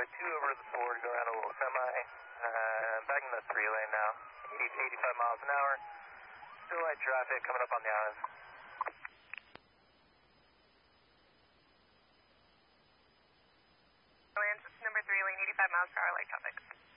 runway 2 over to the 4 to go around a little semi. Back in the 3 lane now. 85 miles an hour. Still light traffic coming up on the island. Land number 3 lane, 85 miles per hour, light traffic.